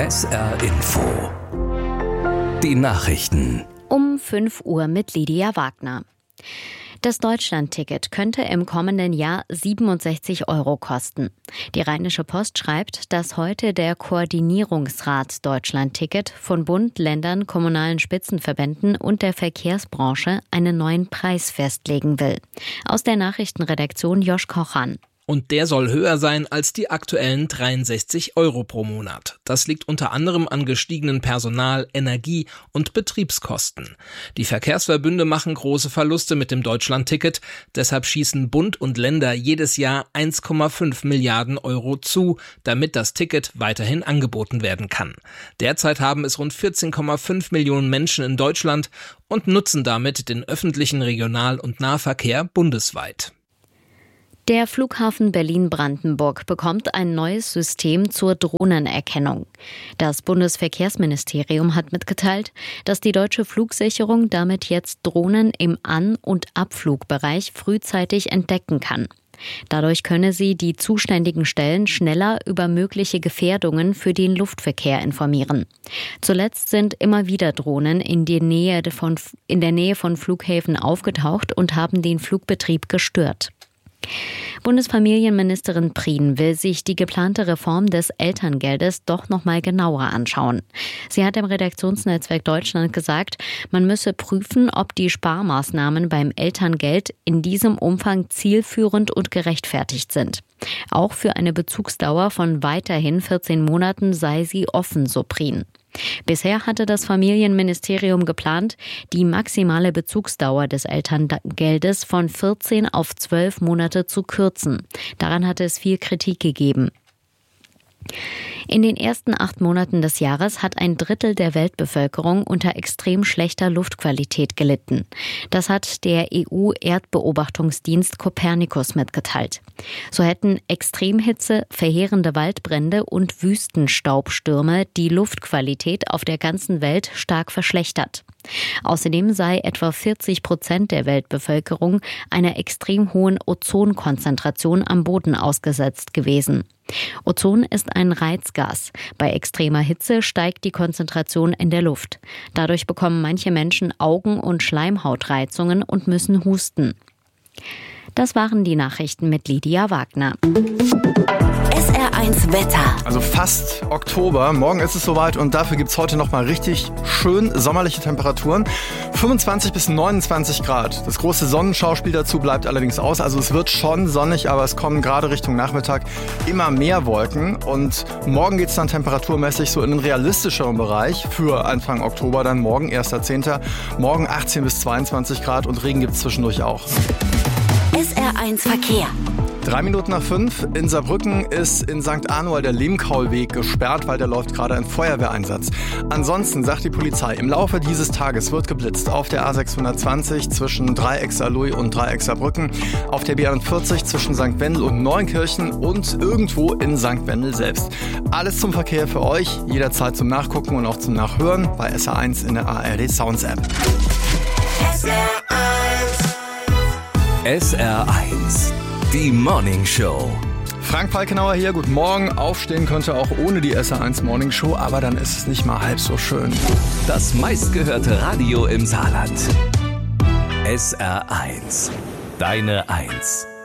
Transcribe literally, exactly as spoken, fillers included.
S R Info. Die Nachrichten. Um fünf Uhr mit Lydia Wagner. Das Deutschlandticket könnte im kommenden Jahr siebenundsechzig Euro kosten. Die Rheinische Post schreibt, dass heute der Koordinierungsrat Deutschlandticket von Bund, Ländern, kommunalen Spitzenverbänden und der Verkehrsbranche einen neuen Preis festlegen will. Aus der Nachrichtenredaktion Josch Kochan. Und der soll höher sein als die aktuellen dreiundsechzig Euro pro Monat. Das liegt unter anderem an gestiegenen Personal-, Energie- und Betriebskosten. Die Verkehrsverbünde machen große Verluste mit dem Deutschlandticket. Deshalb schießen Bund und Länder jedes Jahr eins Komma fünf Milliarden Euro zu, damit das Ticket weiterhin angeboten werden kann. Derzeit haben es rund vierzehn Komma fünf Millionen Menschen in Deutschland und nutzen damit den öffentlichen Regional- und Nahverkehr bundesweit. Der Flughafen Berlin-Brandenburg bekommt ein neues System zur Drohnenerkennung. Das Bundesverkehrsministerium hat mitgeteilt, dass die deutsche Flugsicherung damit jetzt Drohnen im An- und Abflugbereich frühzeitig entdecken kann. Dadurch könne sie die zuständigen Stellen schneller über mögliche Gefährdungen für den Luftverkehr informieren. Zuletzt sind immer wieder Drohnen in, die Nähe von, in der Nähe von Flughäfen aufgetaucht und haben den Flugbetrieb gestört. Bundesfamilienministerin Prien will sich die geplante Reform des Elterngeldes doch noch mal genauer anschauen. Sie hat im Redaktionsnetzwerk Deutschland gesagt, man müsse prüfen, ob die Sparmaßnahmen beim Elterngeld in diesem Umfang zielführend und gerechtfertigt sind. Auch für eine Bezugsdauer von weiterhin vierzehn Monaten sei sie offen, so Prien. Bisher hatte das Familienministerium geplant, die maximale Bezugsdauer des Elterngeldes von vierzehn auf zwölf Monate zu kürzen. Daran hatte es viel Kritik gegeben. In den ersten acht Monaten des Jahres hat ein Drittel der Weltbevölkerung unter extrem schlechter Luftqualität gelitten. Das hat der E U-Erdbeobachtungsdienst Copernicus mitgeteilt. So hätten Extremhitze, verheerende Waldbrände und Wüstenstaubstürme die Luftqualität auf der ganzen Welt stark verschlechtert. Außerdem sei etwa vierzig Prozent der Weltbevölkerung einer extrem hohen Ozonkonzentration am Boden ausgesetzt gewesen. Ozon ist ein Reizgas. Bei extremer Hitze steigt die Konzentration in der Luft. Dadurch bekommen manche Menschen Augen- und Schleimhautreizungen und müssen husten. Das waren die Nachrichten mit Lydia Wagner. S R eins Wetter. Also fast Oktober. Morgen ist es soweit und dafür gibt es heute nochmal richtig schön sommerliche Temperaturen. fünfundzwanzig bis neunundzwanzig Grad. Das große Sonnenschauspiel dazu bleibt allerdings aus. Also es wird schon sonnig, aber es kommen gerade Richtung Nachmittag immer mehr Wolken. Und morgen geht es dann temperaturmäßig so in einen realistischeren Bereich für Anfang Oktober. Dann morgen, erster zehnter Morgen achtzehn bis zweiundzwanzig Grad und Regen gibt es zwischendurch auch. S R eins Verkehr. Drei Minuten nach fünf. In Saarbrücken ist in Sankt Anual der Lehmkaulweg gesperrt, weil da läuft gerade ein Feuerwehreinsatz. Ansonsten sagt die Polizei, im Laufe dieses Tages wird geblitzt auf der A sechshundertzwanzig zwischen Dreieck Saarlouis und Dreieck Saarbrücken, auf der B einundvierzig zwischen Sankt Wendel und Neunkirchen und irgendwo in Sankt Wendel selbst. Alles zum Verkehr für euch, jederzeit zum Nachgucken und auch zum Nachhören bei S R eins in der A R D Sounds App. S R eins. S R eins. Die Morning Show. Frank Falkenauer hier, guten Morgen. Aufstehen könnte auch ohne die S R eins Morning Show, aber dann ist es nicht mal halb so schön. Das meistgehörte Radio im Saarland. S R eins. Deine Eins.